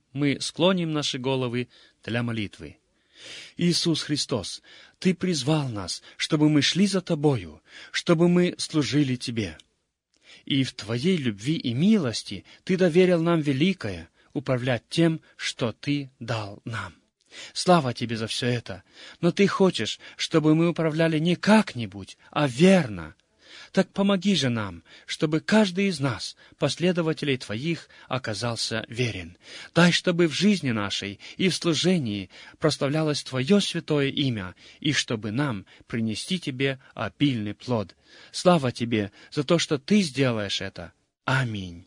мы склоним наши головы для молитвы. Иисус Христос, Ты призвал нас, чтобы мы шли за Тобою, чтобы мы служили Тебе. И в Твоей любви и милости Ты доверил нам великое — управлять тем, что Ты дал нам. Слава Тебе за все это! Но Ты хочешь, чтобы мы управляли не как-нибудь, а верно. Так помоги же нам, чтобы каждый из нас, последователей Твоих, оказался верен. Дай, чтобы в жизни нашей и в служении прославлялось Твое святое имя, и чтобы нам принести Тебе обильный плод. Слава Тебе за то, что Ты сделаешь это. Аминь.